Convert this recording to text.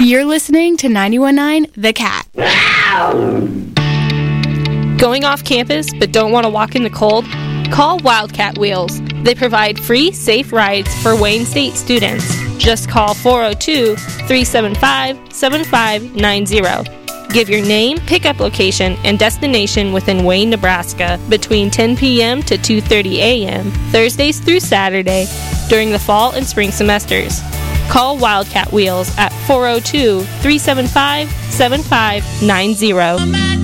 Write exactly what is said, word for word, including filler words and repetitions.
You're listening to ninety-one point nine The Cat. Going off campus but don't want to walk in the cold? Call Wildcat Wheels. They provide free, safe rides for Wayne State students. Just call four oh two, three seven five, seven five nine zero. Give your name, pickup location, and destination within Wayne, Nebraska between ten p.m. to two thirty a.m. Thursdays through Saturday during the fall and spring semesters. Call Wildcat Wheels at four oh two, three seven five, seven five nine zero.